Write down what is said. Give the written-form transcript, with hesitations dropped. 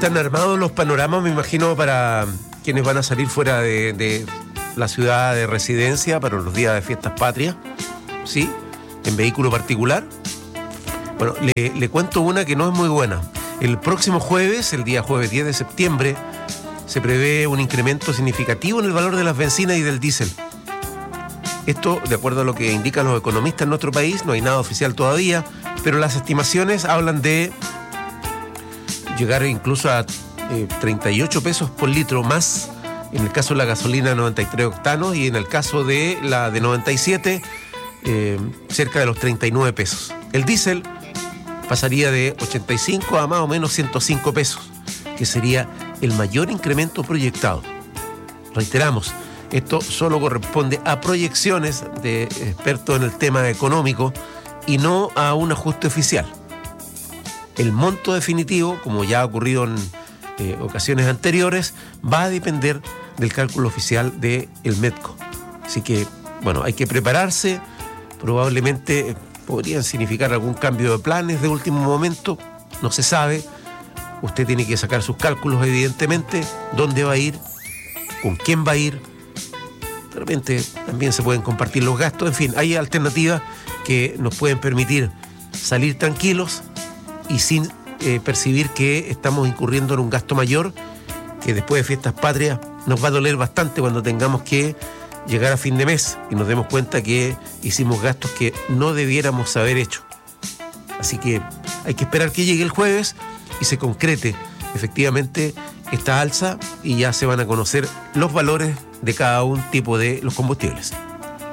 están armados los panoramas, me imagino, para quienes van a salir fuera de la ciudad de residencia para los días de fiestas patrias, ¿sí? En vehículo particular. Bueno, le cuento una que no es muy buena. El próximo jueves, el día jueves 10 de septiembre, se prevé un incremento significativo en el valor de las bencinas y del diésel. Esto, de acuerdo a lo que indican los economistas en nuestro país, no hay nada oficial todavía, pero las estimaciones hablan de llegar incluso a 38 pesos por litro más en el caso de la gasolina de 93 octanos y en el caso de la de 97 cerca de los 39 pesos. El diésel pasaría de 85 a más o menos 105 pesos, que sería el mayor incremento proyectado. Reiteramos, esto solo corresponde a proyecciones de expertos en el tema económico y no a un ajuste oficial. El monto definitivo, como ya ha ocurrido en ocasiones anteriores, va a depender del cálculo oficial del MEDCO. Así que, bueno, hay que prepararse. Probablemente podrían significar algún cambio de planes de último momento, no se sabe. Usted tiene que sacar sus cálculos, evidentemente, dónde va a ir, con quién va a ir. De repente también se pueden compartir los gastos. En fin, hay alternativas que nos pueden permitir salir tranquilos y sin percibir que estamos incurriendo en un gasto mayor, que después de fiestas patrias nos va a doler bastante cuando tengamos que llegar a fin de mes y nos demos cuenta que hicimos gastos que no debiéramos haber hecho. Así que hay que esperar que llegue el jueves y se concrete efectivamente esta alza y ya se van a conocer los valores de cada un tipo de los combustibles.